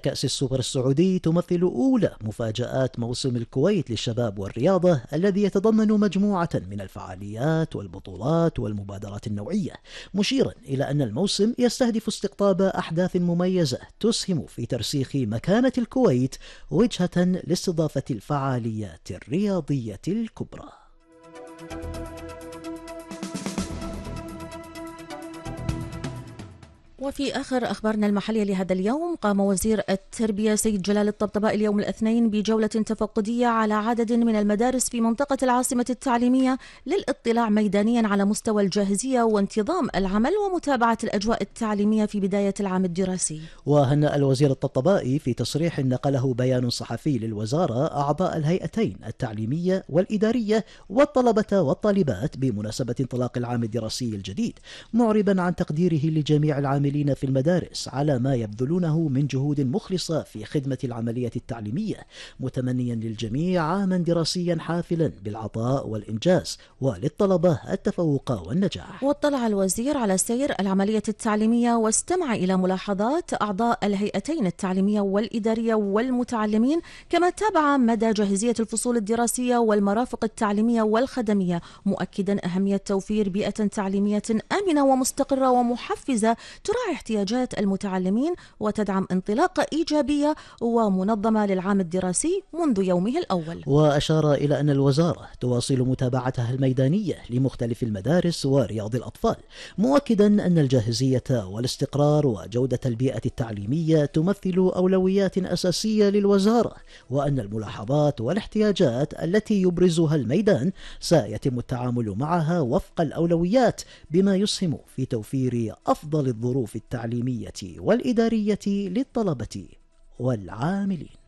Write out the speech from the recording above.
كأس السوبر السعودي تمثل أولى مفاجآت موسم الكويت للشباب والرياضة، الذي يتضمن مجموعة من الفعاليات والبطولات والمبادرات النوعية، مشيرا إلى أن الموسم يستهدف استقطاب أحداث مميزة تسهم في ترسيخ مكانة الكويت وجهة لاستضافة الفعاليات الرياضية الكبرى. وفي آخر أخبارنا المحلية لهذا اليوم، قام وزير التربية سيد جلال الطبطبائي اليوم الاثنين بجولة تفقدية على عدد من المدارس في منطقة العاصمة التعليمية للاطلاع ميدانيا على مستوى الجاهزية وانتظام العمل ومتابعة الأجواء التعليمية في بداية العام الدراسي. وهنأ الوزير الطبطبائي في تصريح نقله بيان صحفي للوزارة أعضاء الهيئتين التعليمية والإدارية والطلبة والطالبات بمناسبة انطلاق العام الدراسي الجديد، معربا عن تقديره لجميع العاملين في المدارس على ما يبذلونه من جهود مخلصة في خدمة العملية التعليمية، متمنيا للجميع عاما دراسيا حافلا بالعطاء والإنجاز وللطلبة التفوق والنجاح. واطلع الوزير على سير العملية التعليمية واستمع إلى ملاحظات أعضاء الهيئتين التعليمية والإدارية والمتعلمين، كما تابع مدى جاهزية الفصول الدراسية والمرافق التعليمية والخدمية، مؤكدا أهمية توفير بيئة تعليمية آمنة ومستقرة ومحفزة تراعي احتياجات المتعلمين وتدعم انطلاقة إيجابية ومنظمة للعام الدراسي منذ يومه الأول. وأشار إلى أن الوزارة تواصل متابعتها الميدانية لمختلف المدارس ورياض الأطفال، مؤكدا أن الجاهزية والاستقرار وجودة البيئة التعليمية تمثل أولويات أساسية للوزارة، وأن الملاحظات والاحتياجات التي يبرزها الميدان سيتم التعامل معها وفق الأولويات، بما يسهم في توفير أفضل الظروف التعليمية والإدارية للطلبة والعاملين.